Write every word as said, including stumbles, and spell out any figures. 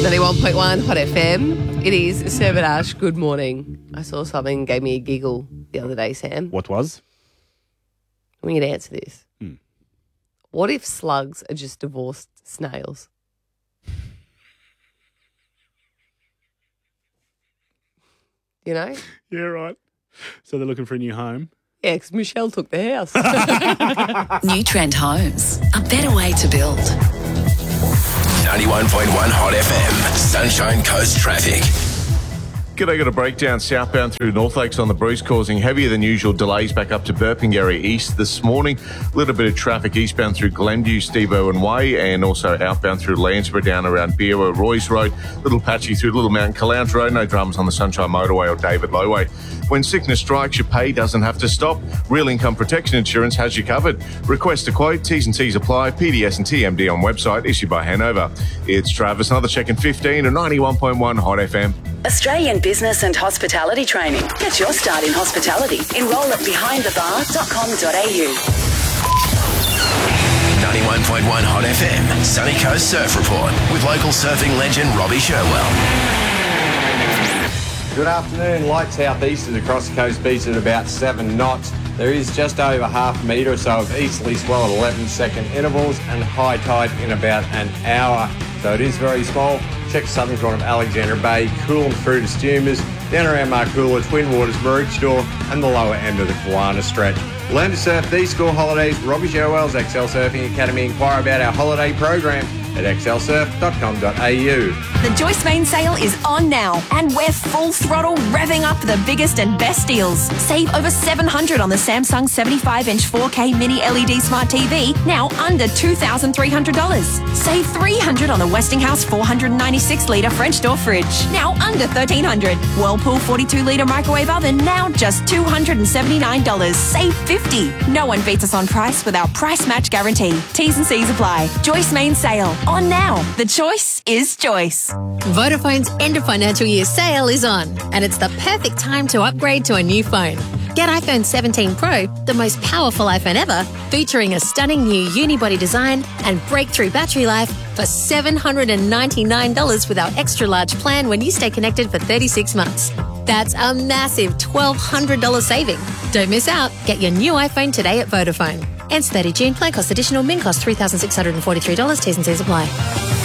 ninety-one point one Hot F M. It is Sam and Ash. Good morning. I saw something gave me a giggle the other day, Sam. What was? We need to answer this. Hmm. What if slugs are just divorced snails? You know? Yeah, right. So they're looking for a new home? Yeah, because Michelle took the house. New Trend Homes. A better way to build. ninety-one point one Hot F M. Sunshine Coast traffic. G'day, got a breakdown southbound through North Lakes on the Bruce, causing heavier than usual delays back up to Burpengary East this morning. A little bit of traffic eastbound through Glenview, Steve Irwin Way, and also outbound through Landsborough down around Beerwah, Royce Road. Little patchy through Little Mountain Calounge Road. No dramas on the Sunshine Motorway or David Lowway. When sickness strikes, your pay doesn't have to stop. Real Income Protection Insurance has you covered. Request a quote, T's and C's apply, P D S and T M D on website, issued by Hanover. It's Travis, another check in fifteen and ninety-one point one Hot F M. Australian Business and Hospitality Training. Get your start in hospitality. Enrol at behind the bar dot com dot a u. ninety-one point one Hot F M. Sunny Coast Surf Report with local surfing legend Robbie Sherwell. Good afternoon. Light southeasters across the coast beach at about seven knots. There is just over half a metre or so of easterly swell at eleven second intervals and high tide in about an hour. So it is very small. Check the southern corner of Alexandra Bay, Coolum through to Stumas, down around Marcoola, Twin Waters, Maroochydore and the lower end of the Kiwana stretch. Learn to surf these school holidays. Robbie Sherwell's X L Surfing Academy. Inquire about our holiday program at x l surf dot com dot a u. The Joyce Main sale is on now, and we're full throttle revving up the biggest and best deals. Save over seven hundred dollars on the Samsung seventy-five inch four K Mini L E D Smart T V, now under two thousand three hundred dollars. Save three hundred dollars on the Westinghouse four hundred ninety-six litre French door fridge, now under thirteen hundred dollars. Whirlpool forty-two litre microwave oven, now just two hundred seventy-nine dollars. Save fifty dollars. No one beats us on price with our price match guarantee. T's and C's apply. Joyce Main sale, on now. The choice is Joyce. Vodafone's end of financial year sale is on, and it's the perfect time to upgrade to a new phone. Get iPhone seventeen Pro, the most powerful iPhone ever, featuring a stunning new unibody design and breakthrough battery life for seven hundred ninety-nine dollars with our extra large plan when you stay connected for thirty-six months. That's a massive twelve hundred dollars saving. Don't miss out. Get your new iPhone today at Vodafone. Ends thirtieth of June. Plan cost additional. Min cost three thousand six hundred forty-three dollars. T's and C's apply.